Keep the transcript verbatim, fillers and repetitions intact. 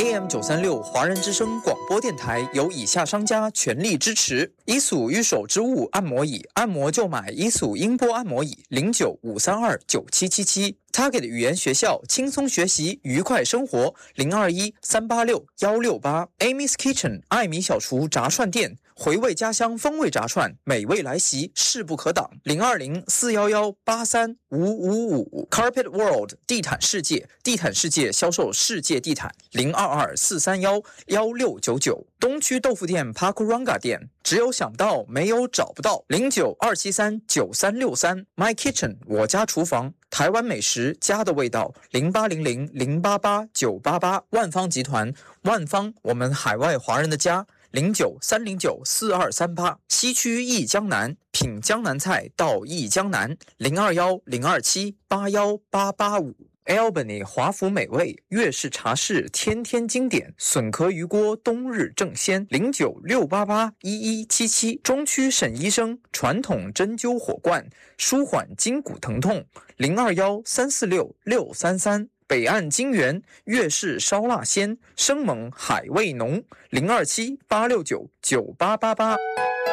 A M 九三六华人之声广播电台由以下商家全力支持：伊索御手之物按摩椅，按摩就买伊索音波按摩椅，零九五三二九七七七。Target 语言学校，轻松学习，愉快生活，零二一三八六幺六八。Amy's Kitchen 艾米小厨炸串店，回味家乡风味炸串，美味来袭，势不可挡。零二零四幺幺八三五五五。Carpet World 地毯世界，地毯世界销售世界地毯，零二二四三幺幺六九九。东区豆腐店 Pakuranga 店，只有想到没有找不到，零九二七三九三六三。My Kitchen 我家厨房，台湾美食家的味道，零八零零零八八九八八。万方集团，万方我们海外华人的家，零九三零九四二三八。西区益江南，品江南菜到益江南，零二幺零二七八幺八八五。Albany 华府美味，粤式茶室天天经典，笋壳鱼锅冬日正鲜，零九六八八一一七七。中区沈医生传统针灸火罐，舒缓筋骨疼痛，零二幺三四六六三三。北岸金源粤式烧腊鲜，生猛海味浓，零二七八六九九八八八。